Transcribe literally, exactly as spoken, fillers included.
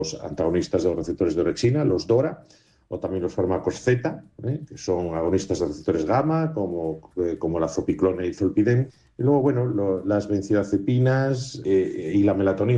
los antagonistas de los receptores de orexina, los DORA, o también los fármacos Z, ¿eh? que son agonistas de receptores gamma, como, eh, como la zopiclona y zolpidem. Y luego, bueno, lo, las benzodiazepinas eh, y la melatonina.